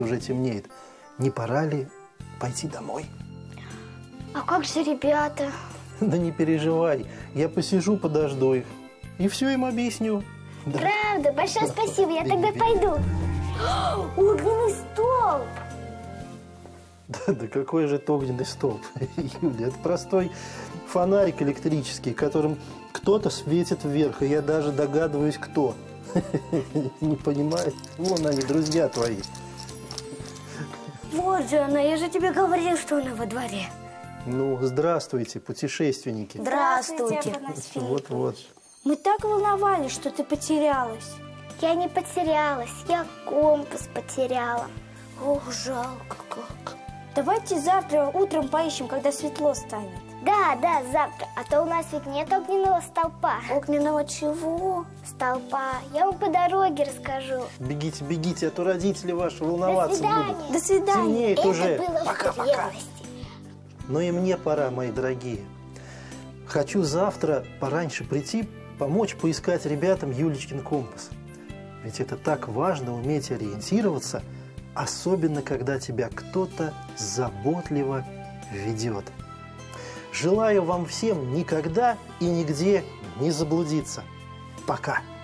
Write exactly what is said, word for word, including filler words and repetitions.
Уже темнеет. Не пора ли пойти домой? А как же ребята? Да не переживай, я посижу, подожду их. И все им объясню. Да. Правда? Большое спасибо, я тогда пойду. Огненный столб! Да, да какой же это огненный столб, Юля? Это простой фонарик электрический, которым кто-то светит вверх, и я даже догадываюсь, кто. Не понимаешь? Вон они, друзья твои. Вот же она, я же тебе говорил, что она во дворе. Ну, здравствуйте, путешественники. Здравствуйте. Вот-вот. Мы так волновались, что ты потерялась. Я не потерялась, я компас потеряла. Ох, жалко как. Давайте завтра утром поищем, когда светло станет. Да, да, завтра. А то у нас ведь нет огненного столпа. Огненного чего? Столпа. Я вам по дороге расскажу. Бегите, бегите, а то родители ваши волноваться До свидания. будут. До свидания. Темнеет Это уже. было Пока, в пока. древности. Но и мне пора, мои дорогие. Хочу завтра пораньше прийти, помочь поискать ребятам Юлечкин компас. Ведь это так важно уметь ориентироваться, особенно когда тебя кто-то заботливо ведет. Желаю вам всем никогда и нигде не заблудиться. Пока!